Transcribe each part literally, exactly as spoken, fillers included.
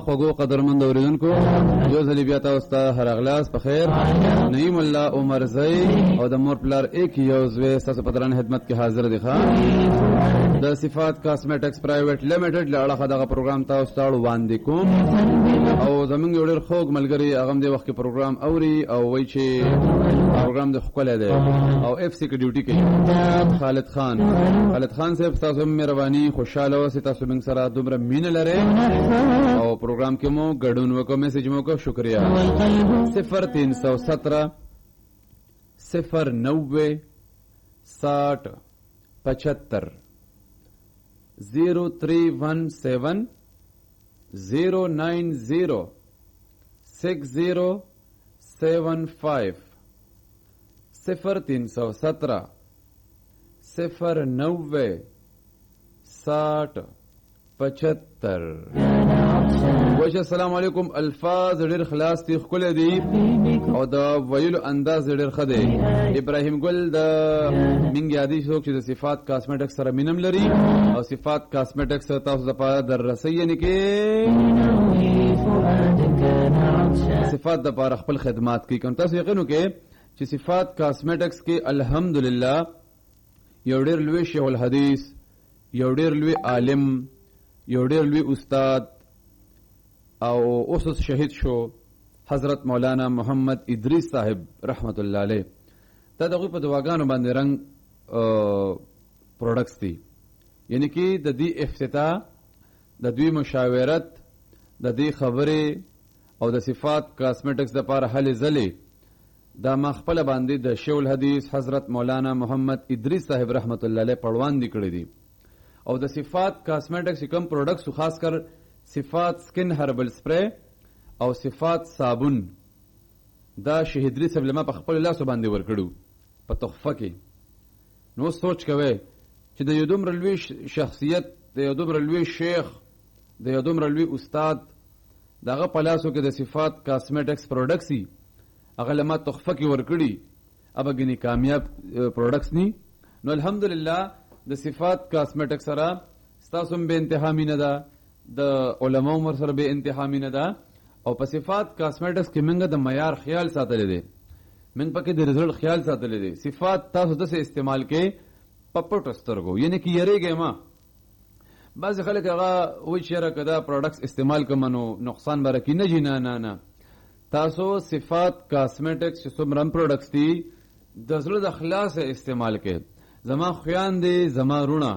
خوږو قدرمند اوریدونکو یو ځل بیا تاسو ته هر اغلاس په خیر. نعیم الله عمر زئی او د مور پلار ایک یو زوی تاسو په درنه خدمت کې حاضر دي ښا. د صفات کاسمیټکس پرایویټ لیمیټډ لاړه دغه پروګرام تاسو ته وړاندې کوم او زمونږ یو ډېر خوږ ملګری هغه د وخت کې پروګرام اوري او وایي چې پروګرام د خپل دی او اف سی کې ډیوټي کوي. خالد خان خالد خان صاحب تاسو مهرباني خوشاله اوسئ، تاسو موږ سره دومره مینه لرئ او پروګرام کې مو ګډون وکړو، میسج مو وکړو، شکریہ. صفر تین سو سترہ صفر نوے ساٹھ پچہتر زیرو تھری ون سیون زیرو نائن زیرو سکس زیرو سیون فائیو صفر تین سو سترہ صفر نوے ساٹھ پچہتر. وجه السلام علیکم. الفاظ ډېر خلاص دي، ښکلي دي او د ویلو انداز ډېر ښه دی. ابراهیم ګل د مینګ یادی څوک چې د صفات کاسمیټکس سره مینم لري او صفات کاسمیټکس تاسو لپاره در رسي، یعنی کې صفات د لپاره خپل خدمات کوي. کوم تاسو یقین وکړئ چې صفات کاسمیټکس کې الحمدلله یو ډېر لوی شیخ الحدیث، یو ډېر لوی عالم، یو ډېر لوی استاد او اوس شهید شو حضرت مولانا محمد ادریس صاحب رحمت الله علیه. دا دغه په دواګانو باندې رنگ پروډکټس دي، یعنی کې د دې افتتاح، د دوی مشاورت، د دې خبرې او د صفات کاسمیټکس د لپاره هلې ځلې دا ما خپل باندې د شیخ الحدیث حضرت مولانا محمد ادریس صاحب رحمت الله علیه پړوان دي کړی دي. او د صفات کاسمیټکس کم پروډکټس خاص کر صفات سکن هربل سپری او صفات صابون دا شهیدری صاحب لما په خپل لاس باندې ورکړو په تحفه کې. نو سوچ کوئ چې د یو دومره لوی شخصیت، د یو دومره لوی شیخ، د یو دومره لوی استاد دغه په لاسو کې د صفات کاسمیټکس پروډکټس دي، هغه لما تحفه کې ورکړي، اب غني کامیاب پروډکټس ني. نو الحمدلله د صفات کاسمیټکس سره ستاسو به انتها مینه ده، د علماء مر سره به انتها مینه ده او په صفات کاسمیټکس کې موږ د معیار خیال ساتل دي، موږ پکې د رزلټ خیال ساتل دي. صفات تاسو د څه استعمال کې پپټ سترګو، یعنی کې یریږي ما بعض خلک هغه وایي چې را کدا پروډکټس استعمال کومنو نقصان برکی نه جی نه نه نه. تاسو صفات کاسمیټکس چې څومره پروډکټس دي د زړه د خلاص استعمال کې زما خویان دي، زما رونه،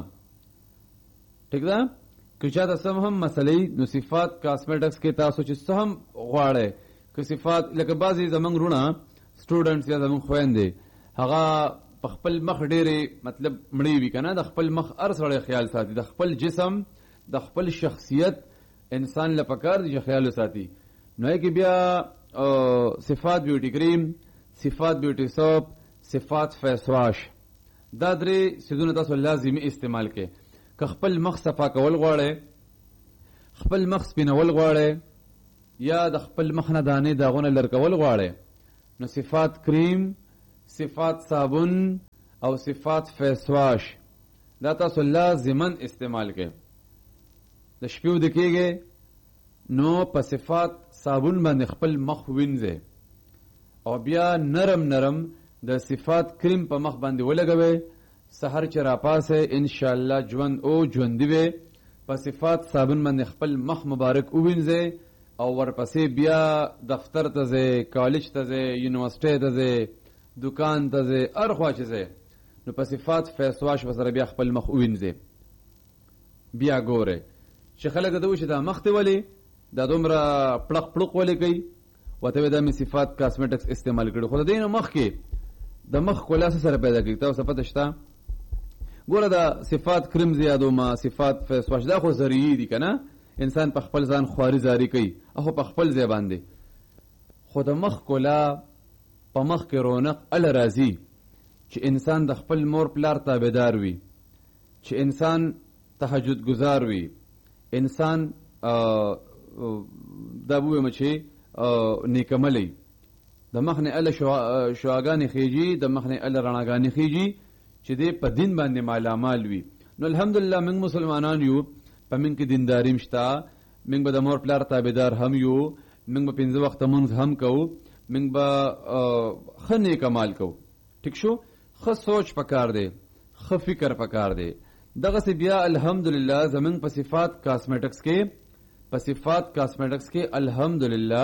ٹھیک ده. که چاته سم هم مسئلې نو صفات کاسمیټکس کې تاسو چې سم غواړئ که صفات لکه بعضې زمونږ رونه سټوډنټس یا زمونږ خویان دي هغه په خپل مخ ډېرې مطلب مړې وي که نه، د خپل مخ هر سړی خیال ساتي، د خپل جسم د خپل شخصیت انسان له پکار دي چې خیال وساتي. نو یې کې بیا صفات بیوټي کریم، صفات بیوټي سوپ، صفات فیس واش، دا درې څیزونه تاسو لازمي استعمال کې. که خپل مخ صفا کول غواړئ، خپل مخ سپینول غواړئ یا د خپل مخ نه دانې داغونه لر کول غواړئ نو صفات کریم، صفات صابون او صفات فیس واش دا تاسو لازمن استعمال کې. د شپې ود کېږي نو په صفات صابون باندې خپل مخ وینځئ او بیا نرم نرم د صفات کریم په مخ باندې ولګوئ. سحر چې راپاسه ان شاء الله ژوند او ژوندۍ وي. په صفات صابون باندې خپل مخ مبارک ووینځئ او ورپسې بیا دفتر ته ځئ، کالج ته ځئ، یونیورسټۍ ته ځئ، دکان ته ځئ، هر خوا چې ځئ نو په صفات فیس واش سره بیا خپل مخ ووینځئ. بیا ګورئ چې خلک د وشي دا مخ ته ولې دا دومره پړق پړق ولې کوي وته دا مې صفات کاسمیټکس استعمال کړي. خو د دې مخ کې د مخ کولاس سره پیدا کړي. تاسو پته شته ګوره دا صفات کریم زیادو ما صفات فیس واش دا خو ضروري دي کنه، انسان په خپل ځان خواري زاری کوي او په خپل ځای باندې. خو د مخ کولا په مخ کې رونق ال راځي چې انسان د خپل مور پلار تابعدار وي، چې انسان تهجد گزار وي، انسان دا بویم چې نیکملی د مخ نه ال شواګانې خېږي، د مخ نه ال رڼاګانې خېږي چې دې په دین باندې مالامال وي. نو الحمدلله موږ مسلمانان یو، په موږ کې دینداري مشته، موږ به د مور پلار تابعدار هم یو، موږ به پنځه وخته مونځ هم کوو، موږ به ښه نیک عمل کوو. ټیک شو؟ ښه سوچ پکار دی، ښه فکر پکار دی. دغسې بیا الحمدلله زموږ په صفات کاسمیټکس کې په صفات کاسمیټکس کې الحمدلله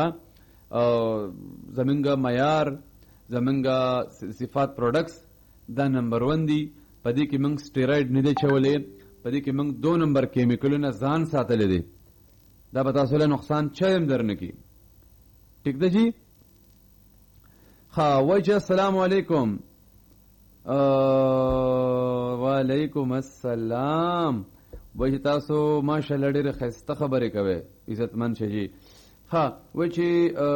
زموږ معیار، زموږ صفات پروډکټس دا نمبر ون دي. په دې کې موږ سټیرایډ نه دی چولی، په دې کې موږ دو نمبر کیمیکلونه ځان ساتلی دی. دا به تاسو له نقصان چا هم در نه کي. ټیک ده جی؟ ښه وجه السلام علیکم. وعلیکم السلام. وجه تاسو ماشاءالله ډېرې ښایسته خبرې کوئ، عزتمند شه جي. ښه وایي چې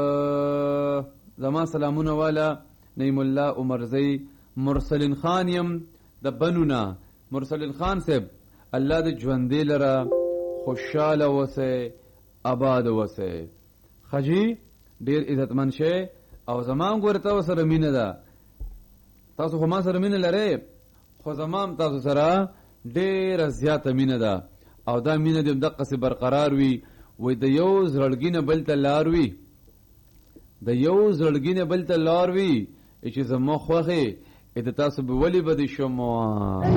زما سلامونه والا نعیم الله عمرزی مرسلین خان یم د بنونه. مرسلین خان صاحب الله د ژوندې لره خوشحاله اوسئ، آباد اوسئ. ښه جي ډېر عزتمند شئ. او زما هم ګوره تاسو سره مینه ده، تاسو خو ما سره مینه لرئ، خو زما هم تاسو سره ډېره زیاته مینه ده. او دا مینه دې همدقسې برقرار وي. وایي د یو زړګي نه بل ته لار وي، د یو زړګي نه بل ته لار وي چې زما خوښې د تاسو به ولې بدې شم.